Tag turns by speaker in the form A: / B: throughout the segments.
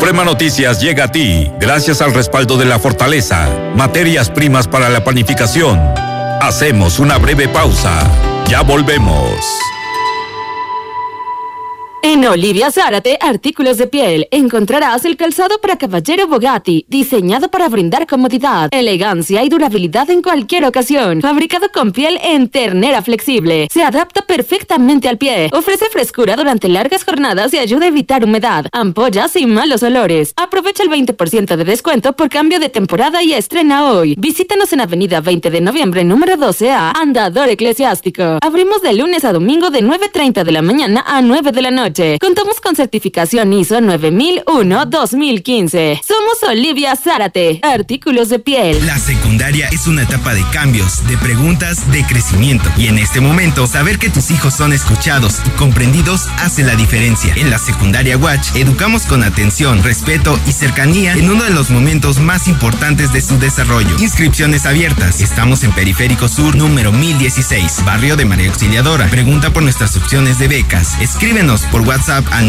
A: Suprema Noticias llega a ti gracias al respaldo de La Fortaleza, materias primas para la panificación. Hacemos una breve pausa. Ya volvemos.
B: En Olivia Zárate, artículos de piel, encontrarás el calzado para caballero Bugatti, diseñado para brindar comodidad, elegancia y durabilidad en cualquier ocasión. Fabricado con piel en ternera flexible, se adapta perfectamente al pie, ofrece frescura durante largas jornadas y ayuda a evitar humedad, ampollas y malos olores. Aprovecha el 20% de descuento por cambio de temporada y estrena hoy. Visítanos en Avenida 20 de Noviembre, número 12A, Andador Eclesiástico. Abrimos de lunes a domingo de 9:30 de la mañana a 9 de la noche. Contamos con certificación ISO 9001-2015. Somos Olivia Zárate, artículos de piel.
C: La secundaria es una etapa de cambios, de preguntas, de crecimiento. Y en este momento, saber que tus hijos son escuchados y comprendidos hace la diferencia. En la secundaria Watch, educamos con atención, respeto y cercanía en uno de los momentos más importantes de su desarrollo. Inscripciones abiertas. Estamos en Periférico Sur, número 1016, barrio de María Auxiliadora. Pregunta por nuestras opciones de becas. Escríbenos por WhatsApp al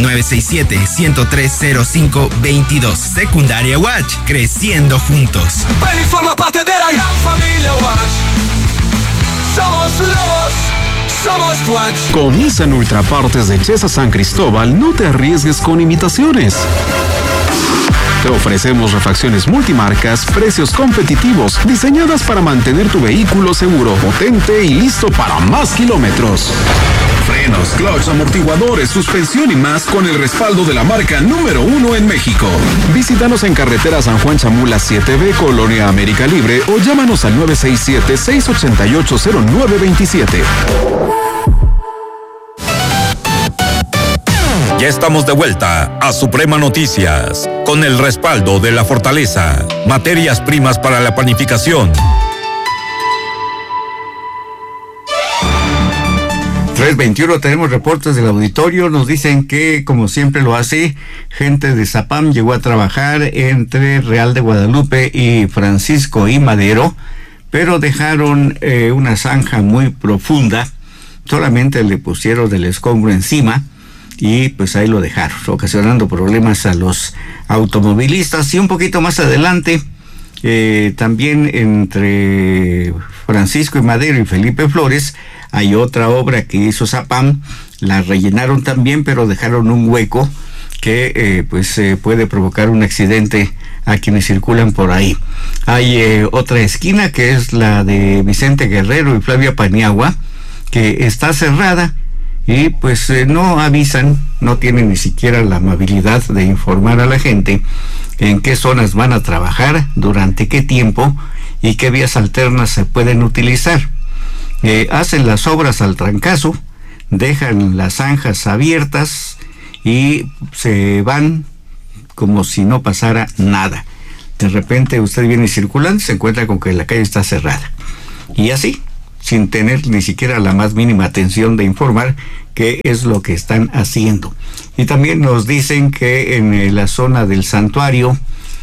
C: 967-103-0522. Secundaria Watch, creciendo juntos.
D: Ven y forma parte de la gran familia Watch. Somos lobos, somos Watch.
E: Con Nissan Ultra Partes de Chesa San Cristóbal, no te arriesgues con imitaciones. Te ofrecemos refacciones multimarcas, precios competitivos, diseñadas para mantener tu vehículo seguro, potente y listo para más kilómetros. Frenos, clutch, amortiguadores, suspensión y más con el respaldo de la marca número 1 en México. Visítanos en carretera San Juan Chamula 7B, Colonia América Libre, o llámanos al 967-688-0927.
A: Ya estamos de vuelta a Suprema Noticias, con el respaldo de La Fortaleza, materias primas para la panificación.
F: 3:21, tenemos reportes del auditorio. Nos dicen que, como siempre lo hace, gente de Zapam llegó a trabajar entre Real de Guadalupe y Francisco y Madero, pero dejaron una zanja muy profunda. Solamente le pusieron del escombro encima y pues ahí lo dejaron, ocasionando problemas a los automovilistas. Y un poquito más adelante, también entre Francisco y Madero y Felipe Flores, hay otra obra que hizo Zapam. La rellenaron también, pero dejaron un hueco que puede provocar un accidente a quienes circulan por ahí. Hay otra esquina que es la de Vicente Guerrero y Flavia Paniagua, que está cerrada y no avisan, no tienen ni siquiera la amabilidad de informar a la gente en qué zonas van a trabajar, durante qué tiempo y qué vías alternas se pueden utilizar. Hacen las obras al trancazo, dejan las zanjas abiertas y se van como si no pasara nada. De repente usted viene circulando y se encuentra con que la calle está cerrada. Y así, sin tener ni siquiera la más mínima atención de informar qué es lo que están haciendo. Y también nos dicen que en la zona del santuario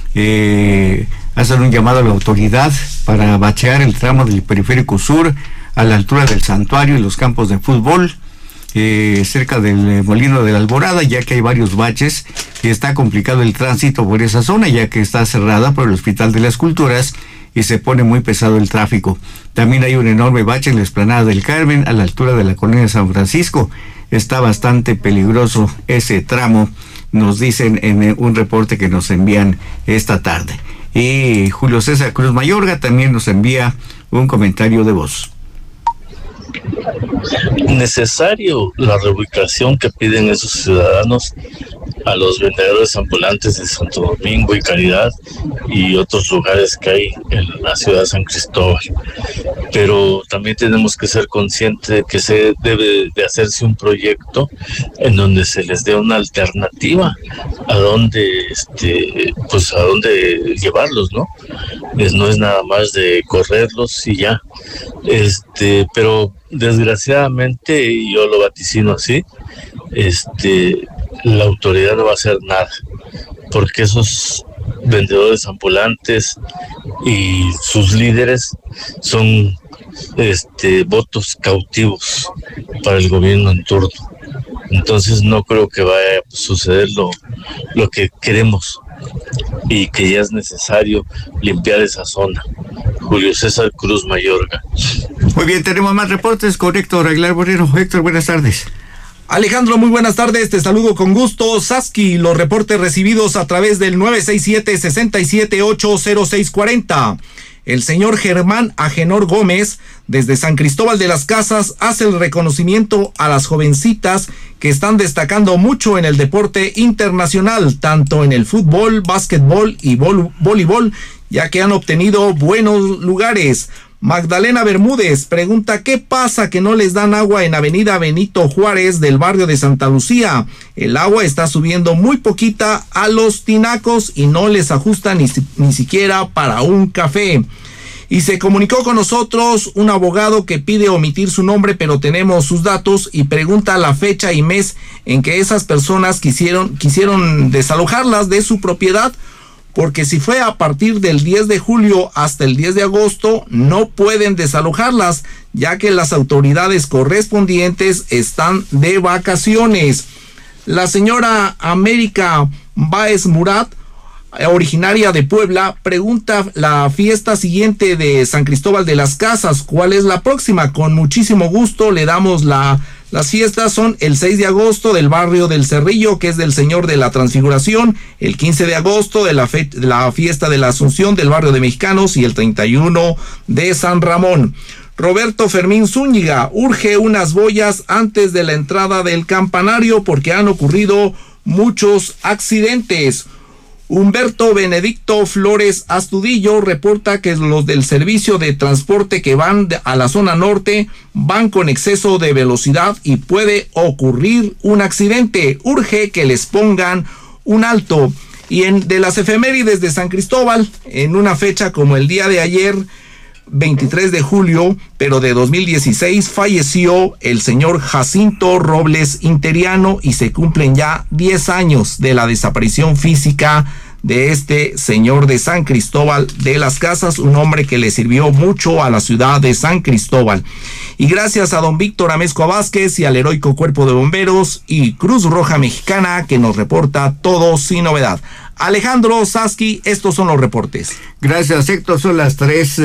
F: hacen un llamado a la autoridad para bachear el tramo del Periférico Sur a la altura del santuario y los campos de fútbol, cerca del Molino de la Alborada, ya que hay varios baches y está complicado el tránsito por esa zona, ya que está cerrada por el Hospital de las Culturas y se pone muy pesado el tráfico. También hay un enorme bache en la Explanada del Carmen, a la altura de la colonia San Francisco. Está bastante peligroso ese tramo, nos dicen en un reporte que nos envían esta tarde. Y Julio César Cruz Mayorga también nos envía un comentario de voz.
G: Necesario la reubicación que piden esos ciudadanos a los vendedores ambulantes de Santo Domingo y Caridad y otros lugares que hay en la ciudad de San Cristóbal. Pero también tenemos que ser conscientes de que se debe de hacerse un proyecto en donde se les dé una alternativa a dónde a dónde llevarlos, ¿no? No es nada más de correrlos y ya. Pero desgraciadamente, y yo lo vaticino así, la autoridad no va a hacer nada, porque esos vendedores ambulantes y sus líderes son votos cautivos para el gobierno en turno. Entonces no creo que vaya a suceder lo que queremos y que ya es necesario limpiar esa zona. Julio César Cruz Mayorga.
F: Muy bien, tenemos más reportes con Héctor Aguilar Moreno. Héctor, buenas tardes.
H: Alejandro, muy buenas tardes, te saludo con gusto. Saski, los reportes recibidos a través del 967-678-0640. El señor Germán Agenor Gómez, desde San Cristóbal de las Casas, hace el reconocimiento a las jovencitas que están destacando mucho en el deporte internacional, tanto en el fútbol, básquetbol y voleibol, ya que han obtenido buenos lugares. Magdalena Bermúdez pregunta: ¿qué pasa que no les dan agua en Avenida Benito Juárez del barrio de Santa Lucía? El agua está subiendo muy poquita a los tinacos y no les ajusta ni siquiera para un café. Y se comunicó con nosotros un abogado que pide omitir su nombre, pero tenemos sus datos, y pregunta la fecha y mes en que esas personas quisieron desalojarlas de su propiedad, porque si fue a partir del 10 de julio hasta el 10 de agosto, no pueden desalojarlas, ya que las autoridades correspondientes están de vacaciones. La señora América Báez Murat, originaria de Puebla, pregunta la fiesta siguiente de San Cristóbal de las Casas, ¿cuál es la próxima? Con muchísimo gusto le damos las fiestas. Son el 6 de agosto del barrio del Cerrillo, que es del Señor de la Transfiguración, el 15 de agosto de la fiesta de la Asunción del barrio de Mexicanos y el 31 de San Ramón. Roberto Fermín Zúñiga, urge unas boyas antes de la entrada del campanario porque han ocurrido muchos accidentes. Humberto Benedicto Flores Astudillo reporta que los del servicio de transporte que van a la zona norte van con exceso de velocidad y puede ocurrir un accidente. Urge que les pongan un alto. Y de las efemérides de San Cristóbal, en una fecha como el día de ayer, 23 de julio, pero de 2016, falleció el señor Jacinto Robles Interiano y se cumplen ya 10 años de la desaparición física de este señor de San Cristóbal de las Casas, un hombre que le sirvió mucho a la ciudad de San Cristóbal. Y gracias a don Víctor Amezcua Vázquez y al heroico Cuerpo de Bomberos y Cruz Roja Mexicana, que nos reporta todo sin novedad. Alejandro, Saski, estos son los reportes.
F: Gracias, Héctor. Son las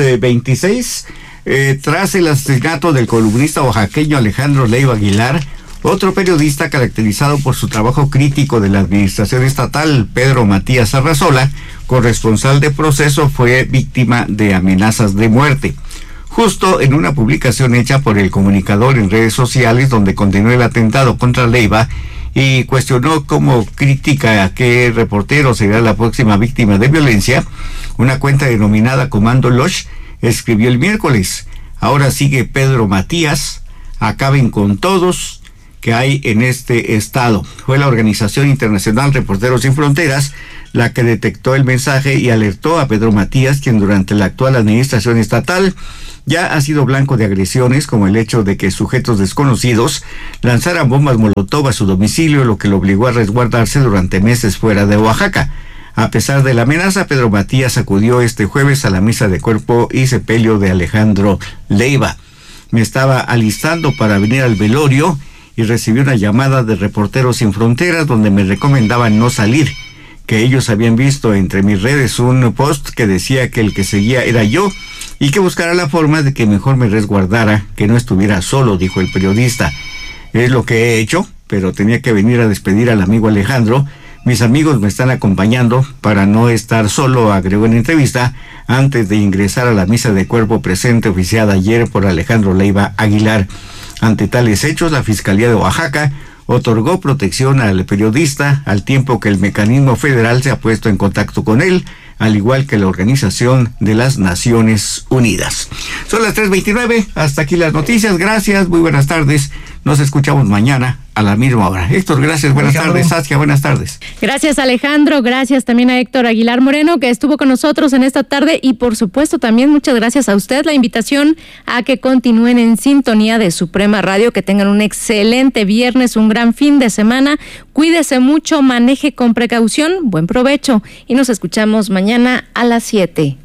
F: 3:26. Tras el asesinato del columnista oaxaqueño Alejandro Leiva Aguilar, otro periodista caracterizado por su trabajo crítico de la administración estatal, Pedro Matías Arrazola, corresponsal de Proceso, fue víctima de amenazas de muerte. Justo en una publicación hecha por el comunicador en redes sociales, donde condenó el atentado contra Leiva y cuestionó como crítica a qué reportero será la próxima víctima de violencia, una cuenta denominada Comando Losh escribió el miércoles: ahora sigue Pedro Matías, acaben con todos que hay en este estado. Fue la Organización Internacional Reporteros Sin Fronteras la que detectó el mensaje y alertó a Pedro Matías, quien durante la actual administración estatal ya ha sido blanco de agresiones, como el hecho de que sujetos desconocidos lanzaran bombas molotov a su domicilio, lo que lo obligó a resguardarse durante meses fuera de Oaxaca. A pesar de la amenaza, Pedro Matías acudió este jueves a la misa de cuerpo y sepelio de Alejandro Leiva. Me estaba alistando para venir al velorio y recibí una llamada de Reporteros Sin Fronteras donde me recomendaban no salir, que ellos habían visto entre mis redes un post que decía que el que seguía era yo y que buscara la forma de que mejor me resguardara, que no estuviera solo, dijo el periodista. Es lo que he hecho, pero tenía que venir a despedir al amigo Alejandro. Mis amigos me están acompañando para no estar solo, agregó en entrevista, antes de ingresar a la misa de cuerpo presente oficiada ayer por Alejandro Leiva Aguilar. Ante tales hechos, la Fiscalía de Oaxaca otorgó protección al periodista, al tiempo que el mecanismo federal se ha puesto en contacto con él, al igual que la Organización de las Naciones Unidas. Son las 3:29, hasta aquí las noticias. Gracias, muy buenas tardes. Nos escuchamos mañana a la misma hora. Héctor, gracias, buenas tardes. Saskia, buenas tardes.
I: Gracias, Alejandro, gracias también a Héctor Aguilar Moreno, que estuvo con nosotros en esta tarde, y por supuesto también muchas gracias a usted, la invitación a que continúen en sintonía de Suprema Radio, que tengan un excelente viernes, un gran fin de semana, cuídese mucho, maneje con precaución, buen provecho, y nos escuchamos mañana a las 7.